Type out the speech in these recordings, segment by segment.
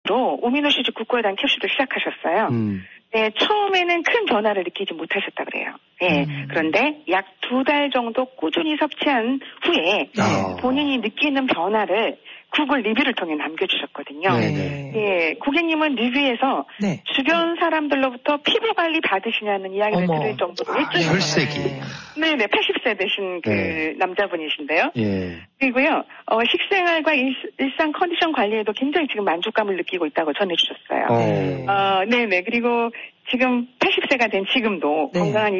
이후로 우미노시즈 국고에 대한 캡슐을 시작하셨어요. 네, 처음에는 큰 변화를 느끼지 못하셨다 그래요. 예. 그런데 약 2달 정도 꾸준히 섭취한 후에 본인이 느끼는 변화를 구글 리뷰를 통해 남겨주셨거든요. 네네. 예, 고객님은 리뷰에서 네. 주변 사람들로부터 피부 관리 받으시냐는 이야기를 들을 정도로 해주셨어요. 혈색이. 네네, 80세 되신 그 남자분이신데요. 예. 그리고요, 식생활과 일상 컨디션 관리에도 굉장히 지금 만족감을 느끼고 있다고 전해주셨어요. 네네. 그리고 지금 80세가 된 지금도 건강한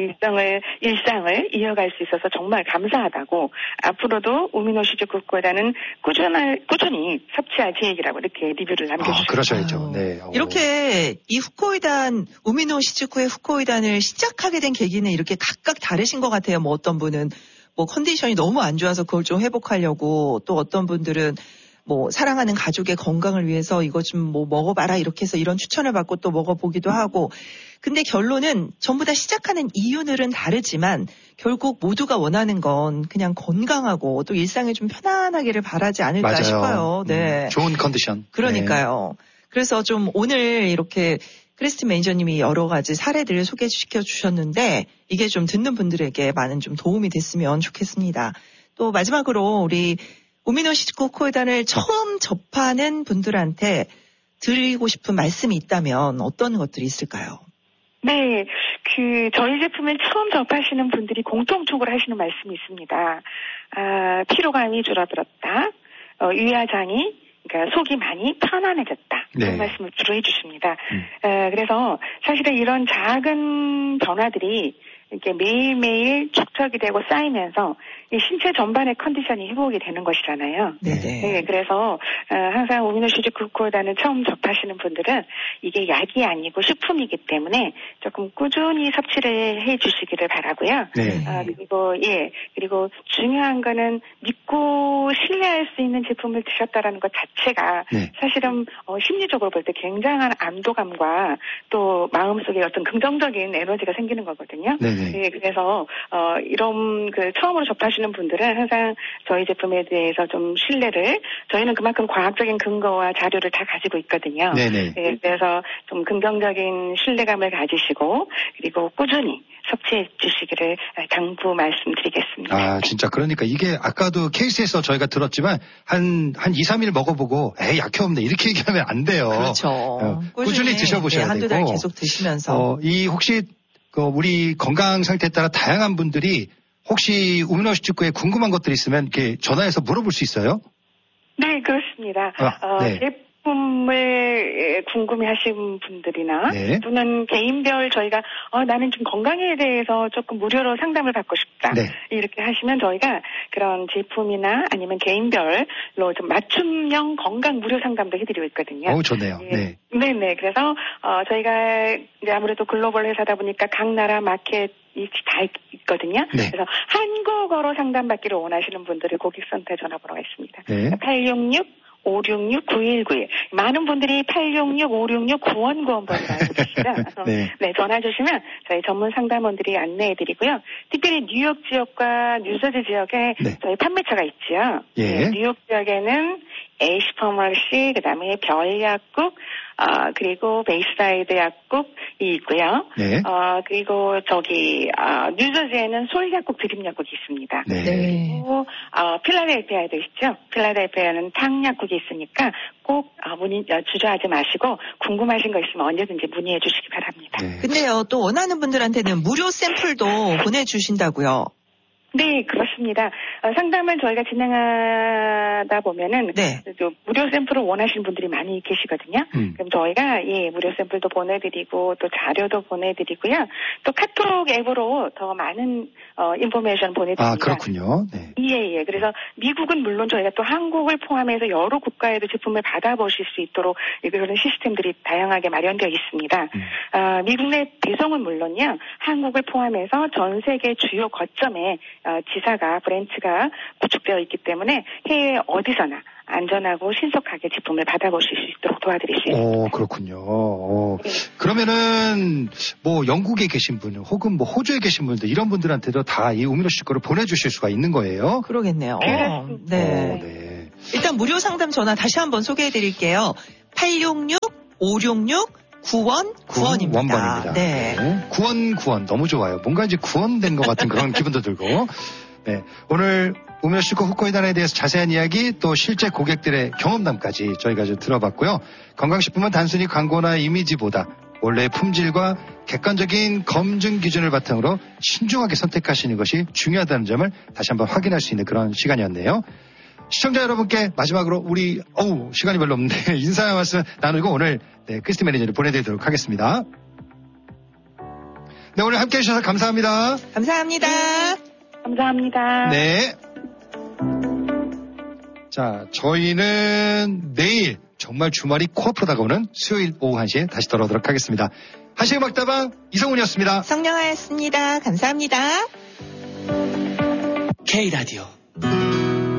일상을 이어갈 수 있어서 정말 감사하다고 앞으로도 우미노시즈 국고에다는 꾸준히 섭취할 계획이라고 이렇게 리뷰를 남겨주셨어요. 그러셔야죠. 네. 이렇게 이 후코이단, 우미노시즈쿠의 후코이단을 시작하게 된 계기는 이렇게 각각 다르신 것 같아요. 뭐 어떤 분은 뭐 컨디션이 너무 안 좋아서 그걸 좀 회복하려고, 또 어떤 분들은 뭐 사랑하는 가족의 건강을 위해서 이거 좀 뭐 먹어봐라 이렇게 해서 이런 추천을 받고 또 먹어보기도 하고. 근데 결론은 전부 다 시작하는 이유들은 다르지만 결국 모두가 원하는 건 그냥 건강하고 또 일상이 좀 편안하기를 바라지 않을까 맞아요. 싶어요. 네. 좋은 컨디션. 그러니까요. 그래서 좀 오늘 이렇게 크리스틴 매니저님이 여러 가지 사례들을 소개시켜 주셨는데 이게 좀 듣는 분들에게 많은 좀 도움이 됐으면 좋겠습니다. 또 마지막으로 우리 우미노시즈 국고단을 처음 접하는 분들한테 드리고 싶은 말씀이 있다면 어떤 것들이 있을까요? 네, 저희 제품을 처음 접하시는 분들이 공통적으로 하시는 말씀이 있습니다. 피로감이 줄어들었다. 위화장이, 그러니까 속이 많이 편안해졌다. 그런 말씀을 주로 해주십니다. 그래서 사실은 이런 작은 변화들이 이렇게 매일매일 축적이 되고 쌓이면서 이 신체 전반의 컨디션이 회복이 되는 것이잖아요. 네, 그래서 항상 우미노시즈 국고단을 처음 접하시는 분들은 이게 약이 아니고 식품이기 때문에 조금 꾸준히 섭취를 해주시기를 바라고요. 그리고 중요한 거는 믿고 신뢰할 수 있는 제품을 드셨다라는 것 자체가 사실은 심리적으로 볼 때 굉장한 안도감과 또 마음속에 어떤 긍정적인 에너지가 생기는 거거든요. 네, 그래서 이런 처음으로 접하시는 분들은 항상 저희 제품에 대해서 좀 신뢰를, 저희는 그만큼 과학적인 근거와 자료를 다 가지고 있거든요. 네, 그래서 좀 긍정적인 신뢰감을 가지시고 그리고 꾸준히 섭취해 주시기를 당부 말씀드리겠습니다. 진짜 그러니까 이게 아까도 케이스에서 저희가 들었지만 한 2, 3일 먹어보고 약해 없네 이렇게 얘기하면 안 돼요. 그렇죠. 꾸준히 드셔보셔야 되고. 한두 달 계속 드시면서. 혹시 우리 건강 상태에 따라 다양한 분들이 혹시 우미노시즈쿠에 궁금한 것들이 있으면 이렇게 전화해서 물어볼 수 있어요? 네, 그렇습니다. 제품을 궁금해하시는 분들이나 또는 개인별 저희가 나는 좀 건강에 대해서 조금 무료로 상담을 받고 싶다. 이렇게 하시면 저희가 그런 제품이나 아니면 개인별로 좀 맞춤형 건강 무료 상담도 해드리고 있거든요. 좋네요. 네네. 그래서 저희가 이제 아무래도 글로벌 회사다 보니까 각 나라 마켓 다 있거든요. 그래서 한국어로 상담받기를 원하시는 분들의 고객센터 전화번호가 있습니다. 866-566-9191. 많은 분들이 866-566-9191번을 알고 계시죠? 네, 전화 주시면 저희 전문 상담원들이 안내해드리고요. 특별히 뉴욕 지역과 뉴저지 지역에 저희 판매처가 있죠. 뉴욕 지역에는 에이시 퍼머시, 그 다음에 별약국, 그리고 베이스사이드 약국이 있고요. 그리고 뉴저지에는 솔 약국, 드림 약국이 있습니다. 그리고 필라델피아에도 있죠. 필라델피아는 탕 약국이 있으니까 꼭 주저하지 마시고 궁금하신 거 있으면 언제든지 문의해 주시기 바랍니다. 근데요, 또 원하는 분들한테는 무료 샘플도 보내주신다고요? 네, 그렇습니다. 상담을 저희가 진행하다 보면은 무료 샘플을 원하시는 분들이 많이 계시거든요. 그럼 저희가 무료 샘플도 보내드리고 또 자료도 보내드리고요. 또 카톡 앱으로 더 많은 인포메이션 보내드립니다. 그렇군요. 예. 그래서 미국은 물론 저희가 또 한국을 포함해서 여러 국가에도 제품을 받아보실 수 있도록 그런 시스템들이 다양하게 마련되어 있습니다. 미국 내 배송은 물론요, 한국을 포함해서 전 세계 주요 거점에 지사가 브랜치가 구축되어 있기 때문에 해외 어디서나 안전하고 신속하게 제품을 받아보실 수 있도록 도와드릴 수 있습니다. 그렇군요. 그러면은 뭐 영국에 계신 분 혹은 뭐 호주에 계신 분들 이런 분들한테도 다 이 우미노시즈 거를 보내주실 수가 있는 거예요? 그러겠네요. 일단 무료 상담 전화 다시 한번 소개해드릴게요. 866 566-9191입니다. 원번입니다. 네. 9191 너무 좋아요. 뭔가 이제 구원된 것 같은 그런 기분도 들고. 네. 오늘 우미노시코 후코이단에 대해서 자세한 이야기 또 실제 고객들의 경험담까지 저희가 좀 들어봤고요. 건강식품은 단순히 광고나 이미지보다 원래의 품질과 객관적인 검증 기준을 바탕으로 신중하게 선택하시는 것이 중요하다는 점을 다시 한번 확인할 수 있는 그런 시간이었네요. 시청자 여러분께 마지막으로 우리 시간이 별로 없는데 인사 말씀 나누고 오늘 크리스티 매니저를 보내드리도록 하겠습니다. 네, 오늘 함께해 주셔서 감사합니다. 감사합니다. 감사합니다. 네. 자, 저희는 내일 정말 주말이 코앞으로 다가오는 수요일 오후 1시에 다시 돌아오도록 하겠습니다. 한시의 음악다방 이성훈이었습니다. 성령아였습니다. 감사합니다. K라디오